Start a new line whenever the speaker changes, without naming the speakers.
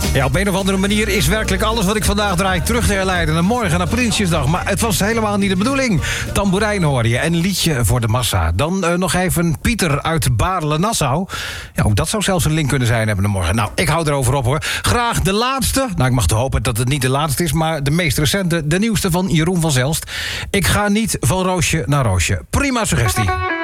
Ja, op een of andere manier is werkelijk alles wat ik vandaag draai terug te herleiden naar morgen, naar Prinsjesdag. Maar het was helemaal niet de bedoeling. Tamboerijn hoor je en een liedje voor de massa. Dan nog even Pieter uit Baarle-Nassau. Ja, ook dat zou zelfs een link kunnen zijn hebben naar morgen. Nou, ik hou erover op hoor. Graag de laatste. Nou, ik mag te hopen dat het niet de laatste is, maar de meest recente, de nieuwste van Jeroen van Zelst. Ik ga niet van roosje naar roosje. Prima suggestie.